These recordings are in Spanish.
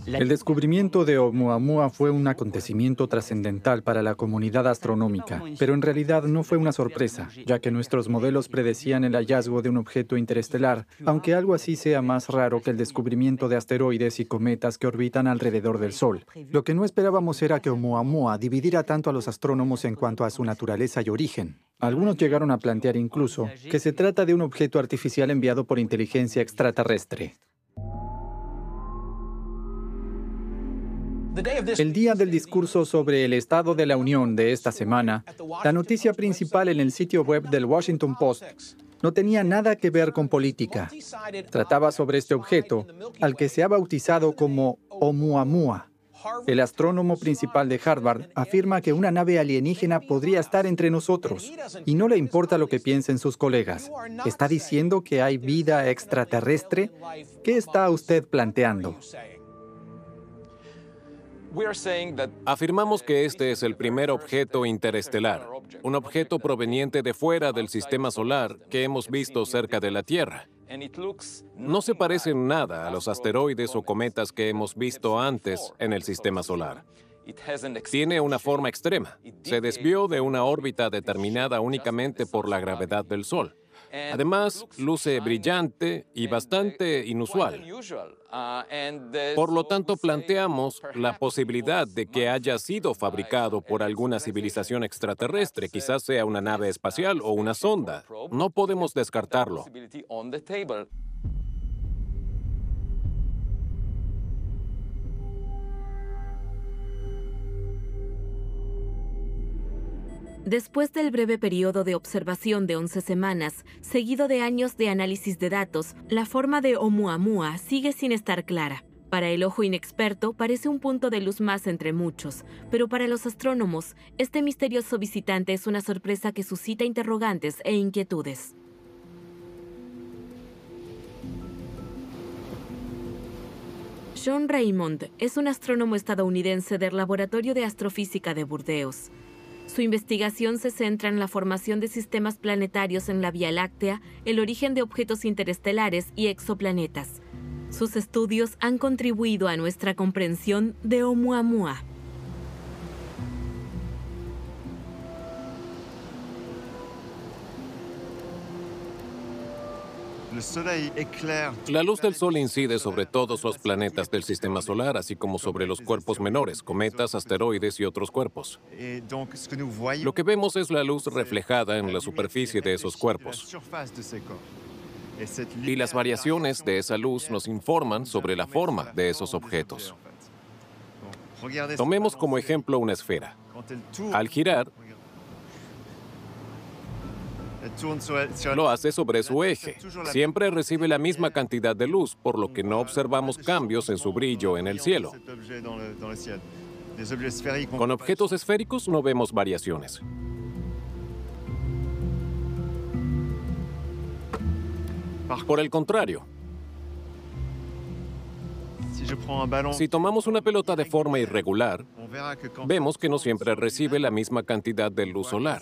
El descubrimiento de Oumuamua fue un acontecimiento trascendental para la comunidad astronómica, pero en realidad no fue una sorpresa, ya que nuestros modelos predecían el hallazgo de un objeto interestelar, aunque algo así sea más raro que el descubrimiento de asteroides y cometas que orbitan alrededor del Sol. Lo que no esperábamos era que Oumuamua dividiera tanto a los astrónomos en cuanto a su naturaleza y origen. Algunos llegaron a plantear incluso que se trata de un objeto artificial enviado por inteligencia extraterrestre. El día del discurso sobre el Estado de la Unión de esta semana, la noticia principal en el sitio web del Washington Post no tenía nada que ver con política. Trataba sobre este objeto, al que se ha bautizado como Oumuamua. El astrónomo principal de Harvard afirma que una nave alienígena podría estar entre nosotros, y no le importa lo que piensen sus colegas. ¿Está diciendo que hay vida extraterrestre? ¿Qué está usted planteando? Afirmamos que este es el primer objeto interestelar, un objeto proveniente de fuera del sistema solar que hemos visto cerca de la Tierra. No se parece en nada a los asteroides o cometas que hemos visto antes en el sistema solar. Tiene una forma extrema. Se desvió de una órbita determinada únicamente por la gravedad del Sol. Además, luce brillante y bastante inusual. Por lo tanto, planteamos la posibilidad de que haya sido fabricado por alguna civilización extraterrestre, quizás sea una nave espacial o una sonda. No podemos descartarlo. Después del breve periodo de observación de 11 semanas, seguido de años de análisis de datos, la forma de Oumuamua sigue sin estar clara. Para el ojo inexperto parece un punto de luz más entre muchos, pero para los astrónomos, este misterioso visitante es una sorpresa que suscita interrogantes e inquietudes. John Raymond es un astrónomo estadounidense del Laboratorio de Astrofísica de Burdeos. Su investigación se centra en la formación de sistemas planetarios en la Vía Láctea, el origen de objetos interestelares y exoplanetas. Sus estudios han contribuido a nuestra comprensión de Oumuamua. La luz del Sol incide sobre todos los planetas del sistema solar, así como sobre los cuerpos menores, cometas, asteroides y otros cuerpos. Lo que vemos es la luz reflejada en la superficie de esos cuerpos. Y las variaciones de esa luz nos informan sobre la forma de esos objetos. Tomemos como ejemplo una esfera. Al girar, lo hace sobre su eje. Siempre recibe la misma cantidad de luz, por lo que no observamos cambios en su brillo en el cielo. Con objetos esféricos no vemos variaciones. Por el contrario, si tomamos una pelota de forma irregular, vemos que no siempre recibe la misma cantidad de luz solar.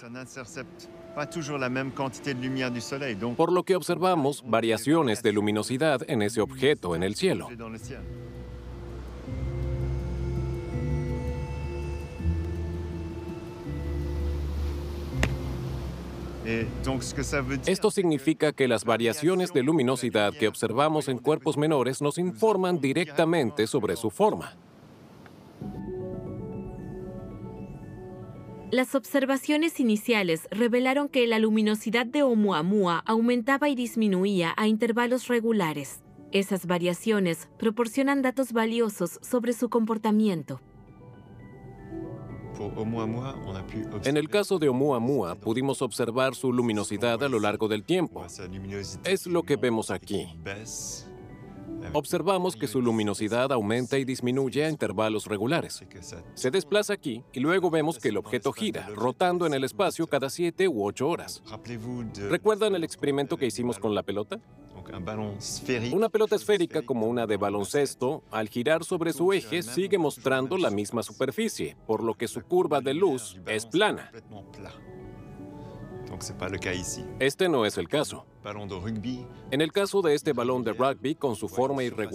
Por lo que observamos variaciones de luminosidad en ese objeto en el cielo. Esto significa que las variaciones de luminosidad que observamos en cuerpos menores nos informan directamente sobre su forma. Las observaciones iniciales revelaron que la luminosidad de Oumuamua aumentaba y disminuía a intervalos regulares. Esas variaciones proporcionan datos valiosos sobre su comportamiento. En el caso de Oumuamua, pudimos observar su luminosidad a lo largo del tiempo. Es lo que vemos aquí. Observamos que su luminosidad aumenta y disminuye a intervalos regulares. Se desplaza aquí y luego vemos que el objeto gira, rotando en el espacio cada 7 u 8 horas. ¿Recuerdan el experimento que hicimos con la pelota? Una pelota esférica como una de baloncesto, al girar sobre su eje, sigue mostrando la misma superficie, por lo que su curva de luz es plana. Este no es el caso. En el caso de este balón de rugby, con su forma irregular,